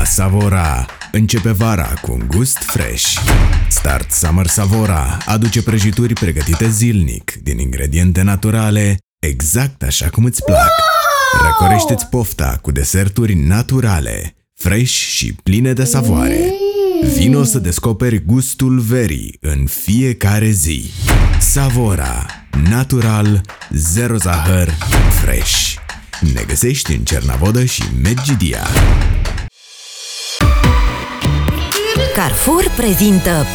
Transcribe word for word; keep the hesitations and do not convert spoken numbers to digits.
Savora. Începe vara cu un gust fresh. Start Summer Savora aduce prăjituri pregătite zilnic din ingrediente naturale, exact așa cum îți plac. Răcorește-ți pofta cu deserturi naturale, fresh și pline de savoare. Vino să descoperi gustul verii în fiecare zi. Savora. Natural, zero zahăr, fresh. Ne găsești în Cernavodă și Medgidia. Carrefour prezintă